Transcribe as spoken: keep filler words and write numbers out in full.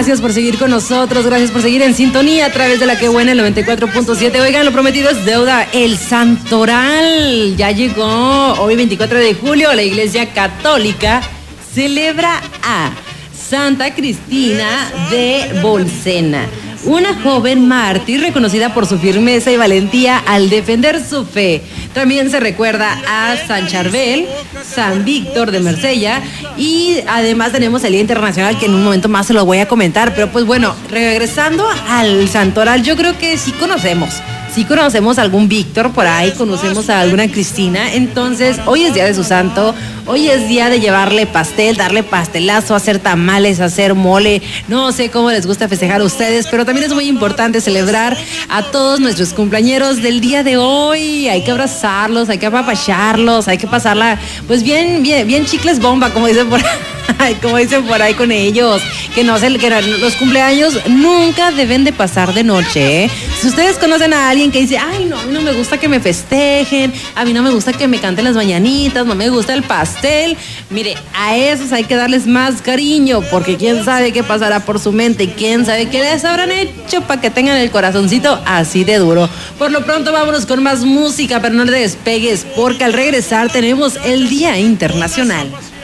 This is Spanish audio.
Gracias por seguir con nosotros, gracias por seguir en sintonía a través de la Que Buena, el noventa y cuatro punto siete. Oigan, lo prometido es deuda. El Santoral ya llegó. Hoy, veinticuatro de julio, la Iglesia Católica celebra a Santa Cristina de Bolsena, una joven mártir reconocida por su firmeza y valentía al defender su fe. También se recuerda a San Charbel, San Víctor de Marsella, y además tenemos el Día Internacional, que en un momento más se lo voy a comentar. Pero pues bueno, regresando al Santoral, yo creo que sí conocemos. Sí conocemos a algún Víctor por ahí, conocemos a alguna Cristina. Entonces, hoy es día de su santo, hoy es día de llevarle pastel, darle pastelazo, hacer tamales, hacer mole. No sé cómo les gusta festejar a ustedes, pero también es muy importante celebrar a todos nuestros cumpleañeros del día de hoy. Hay que abrazarlos, hay que apapacharlos, hay que pasarla, pues bien, bien, bien chicles bomba, como dicen por ahí, como dicen por ahí con ellos. Que no se, que los cumpleaños nunca deben de pasar de noche, ¿eh? Si ustedes conocen a alguien que dice, ay, no, a mí no me gusta que me festejen, a mí no me gusta que me canten las mañanitas, no me gusta el pastel, mire, a esos hay que darles más cariño, porque quién sabe qué pasará por su mente, quién sabe qué les habrán hecho para que tengan el corazoncito así de duro. Por lo pronto vámonos con más música, pero no te despegues, porque al regresar tenemos el Día Internacional.